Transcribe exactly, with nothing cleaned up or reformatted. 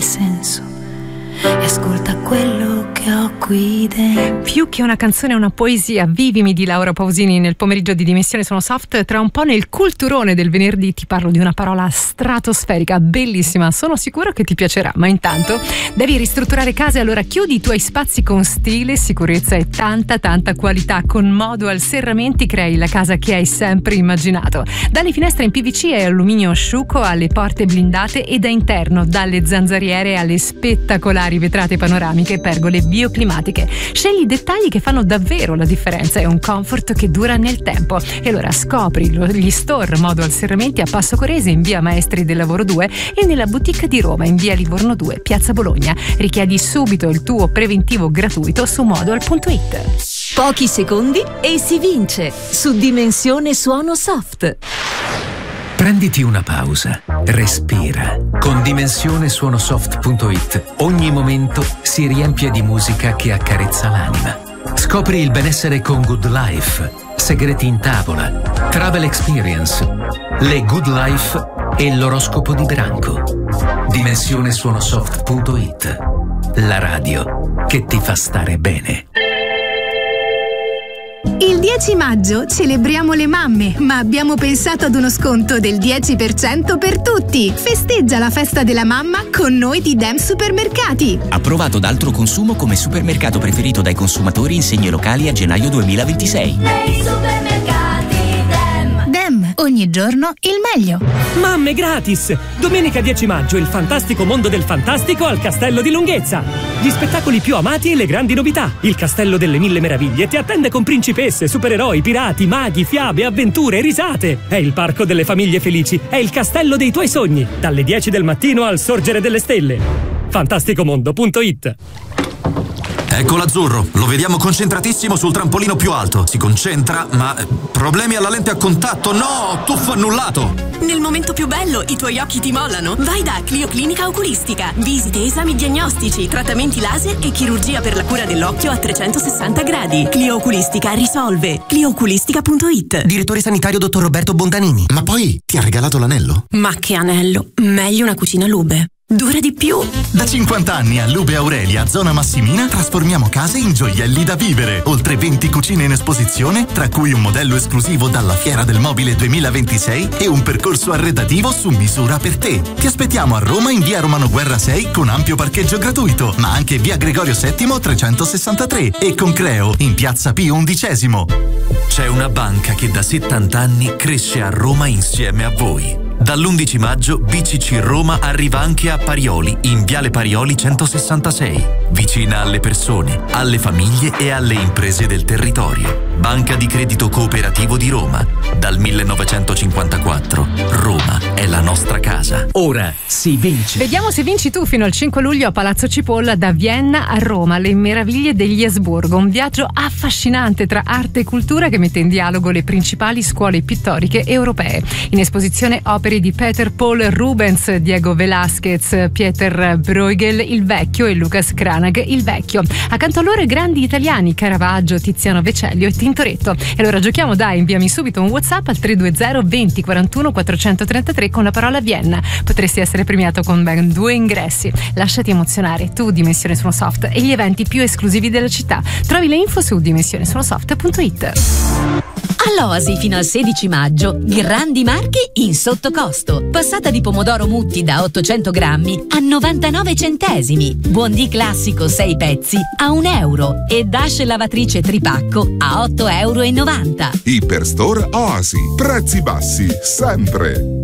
il senso e ascolta quello che ho qui dentro. Più che una canzone è una poesia. Vivimi di Laura Pausini nel pomeriggio di Dimensione Sono Soft. Tra un po' nel culturone del venerdì ti parlo di una parola stratosferica, bellissima, sono sicuro che ti piacerà. Ma intanto devi ristrutturare casa e allora chiudi i tuoi spazi con stile, sicurezza e tanta tanta qualità. Con Modual Serramenti crei la casa che hai sempre immaginato. Dalle finestre in P V C e alluminio asciutto alle porte blindate e da interno, dalle zanzariere alle spettacolari vetrate panoramiche e pergole bioclimatiche. Scegli i dettagli che fanno davvero la differenza e un comfort che dura nel tempo. E allora scopri gli store Modual Serramenti a Passo Corese in via Maestri del Lavoro due e nella boutique di Roma in via Livorno due, piazza Bologna. Richiedi subito il tuo preventivo gratuito su modual punto it. Pochi secondi e si vince su Dimensione Suono Soft. Prenditi una pausa, respira. Con Dimensione Suono Soft punto it ogni momento si riempie di musica che accarezza l'anima. Scopri il benessere con Good Life, segreti in tavola, travel experience, le Good Life e l'oroscopo di branco. Dimensione Suono Soft punto it, la radio che ti fa stare bene. Il dieci maggio celebriamo le mamme, ma abbiamo pensato ad uno sconto del dieci per cento per tutti. Festeggia la festa della mamma con noi di Dem Supermercati. Approvato da Altro Consumo come supermercato preferito dai consumatori in segni locali a gennaio duemilaventisei. Nei supermercati Dem. Dem, ogni giorno il meglio. Mamme gratis! Domenica dieci maggio il fantastico mondo del fantastico al Castello di Lunghezza. Gli spettacoli più amati e le grandi novità. Il Castello delle Mille Meraviglie ti attende con principesse, supereroi, pirati, maghi, fiabe, avventure, risate. È il parco delle famiglie felici. È il castello dei tuoi sogni. Dalle dieci del mattino al sorgere delle stelle. fantasticomondo punto it. Ecco l'azzurro, lo vediamo concentratissimo sul trampolino più alto. Si concentra, ma problemi alla lente a contatto. No, tuffo annullato. Nel momento più bello i tuoi occhi ti mollano. Vai da Clio Clinica Oculistica. Visite, esami diagnostici, trattamenti laser e chirurgia per la cura dell'occhio a trecentosessanta gradi. Clio Oculistica risolve. clio oculistica punto it. Direttore sanitario dottor Roberto Bondanini. Ma poi ti ha regalato l'anello? Ma che anello? Meglio una cucina Lube. Dura di più. Da cinquanta anni a Lube Aurelia, zona Massimina, trasformiamo case in gioielli da vivere. Oltre venti cucine in esposizione, tra cui un modello esclusivo dalla Fiera del Mobile duemilaventisei e un percorso arredativo su misura per te. Ti aspettiamo a Roma in via Romano Guerra sei con ampio parcheggio gratuito, ma anche via Gregorio settimo trecentosessantatré e con Creo in piazza Pio undicesimo. C'è una banca che da settanta anni cresce a Roma insieme a voi. Dall'undici maggio B C C Roma arriva anche a Parioli, in Viale Parioli centosessantasei, vicina alle persone, alle famiglie e alle imprese del territorio. Banca di Credito Cooperativo di Roma. Dal millenovecentocinquantaquattro, Roma è la nostra casa. Ora si vince. Vediamo se vinci tu fino al cinque luglio a Palazzo Cipolla, da Vienna a Roma, le meraviglie degli Asburgo. Un viaggio affascinante tra arte e cultura che mette in dialogo le principali scuole pittoriche europee. In esposizione opere di Peter Paul Rubens, Diego Velázquez, Pieter Bruegel il Vecchio e Lucas Cranach il Vecchio. Accanto a loro grandi italiani, Caravaggio, Tiziano Vecellio e Tintoretto. E allora giochiamo, dai, inviami subito un WhatsApp al tre due zero venti quarantuno quattrocentotrentatré con la parola Vienna. Potresti essere premiato con ben due ingressi. Lasciati emozionare, tu Dimensione Sono Soft e gli eventi più esclusivi della città. Trovi le info su dimensione sono soft punto it. All'Oasi fino al sedici maggio, grandi marchi in sottocosto. Passata di pomodoro Mutti da ottocento grammi a novantanove centesimi. Buondì classico sei pezzi a un euro. E Dash lavatrice tripacco a otto euro e novanta. Iperstore Oasi. Prezzi bassi, sempre.